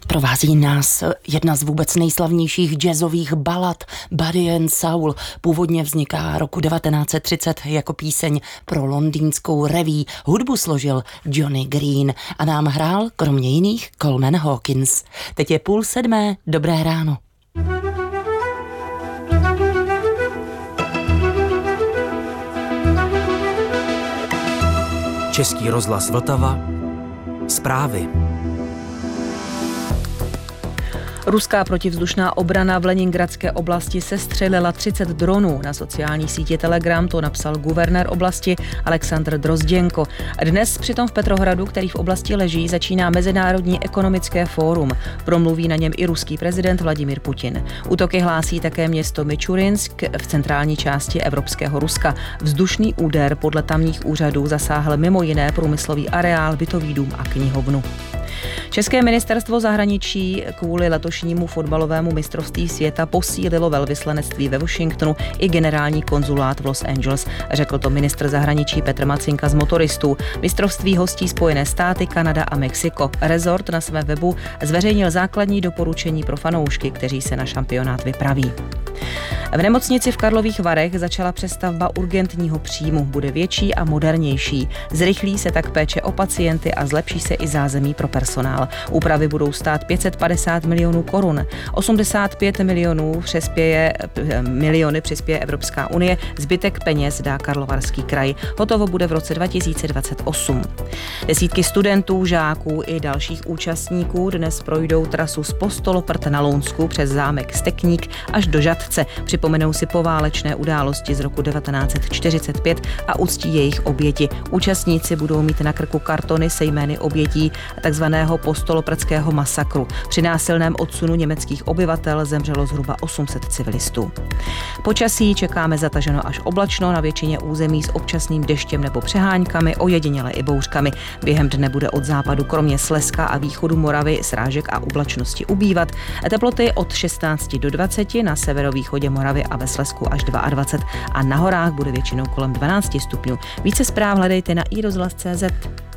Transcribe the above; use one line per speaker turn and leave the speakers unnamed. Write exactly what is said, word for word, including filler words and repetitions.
Provází nás jedna z vůbec nejslavnějších jazzových balad Buddy and Soul. Původně vzniká roku devatenáct set třicet jako píseň pro londýnskou reví. Hudbu složil Johnny Green a nám hrál kromě jiných Coleman Hawkins. Teď je půl sedmé, dobré ráno.
Český rozhlas Vltava. Zprávy.
Ruská protivzdušná obrana v Leningradské oblasti sestřelila třicet dronů. Na sociální síti Telegram to napsal guvernér oblasti Alexandr Drozděnko. Dnes přitom v Petrohradu, který v oblasti leží, začíná Mezinárodní ekonomické fórum. Promluví na něm i ruský prezident Vladimír Putin. Útoky hlásí také město Mičurinsk v centrální části evropského Ruska. Vzdušný úder podle tamních úřadů zasáhl mimo jiné průmyslový areál, bytový dům a knihovnu. České ministerstvo zahraničí kvůli letošnímu fotbalovému mistrovství světa posílilo velvyslanectví ve Washingtonu i generální konzulát v Los Angeles, řekl to ministr zahraničí Petr Macinka z Motoristů. Mistrovství hostí Spojené státy, Kanada a Mexiko. Rezort na svém webu zveřejnil základní doporučení pro fanoušky, kteří se na šampionát vypraví. V nemocnici v Karlových Varech začala přestavba urgentního příjmu. Bude větší a modernější. Zrychlí se tak péče o pacienty a zlepší se i zázemí pro personál. Úpravy budou stát pět set padesát milionů korun. osmdesát pět milionů přispěje, miliony přispěje Evropská unie, zbytek peněz dá Karlovarský kraj. Hotovo bude v roce dva tisíce dvacet osm. Desítky studentů, žáků i dalších účastníků dnes projdou trasu z Postoloprt na Lounsku přes zámek Stekník až do Žatce. Připomenou si poválečné události z roku devatenáct set čtyřicet pět a uctí jejich oběti. Účastníci budou mít na krku kartony se jmény obětí takzvaného postoloprtského masakru. Při násilném odsunu německých obyvatel zemřelo zhruba osm set civilistů. Počasí čekáme zataženo až oblačno na většině území s občasným deštěm nebo přeháňkami, ojediněle i bouřkami. Během dne bude od západu kromě Slezska a východu Moravy srážek a oblačnosti ubývat. Teploty od šestnácti do dvaceti, na severovýchodě Moravy a ve Slezsku až dvacet dva a na horách bude většinou kolem dvanácti stupňů. Více zpráv hledejte na i rozhlas tečka cé zet.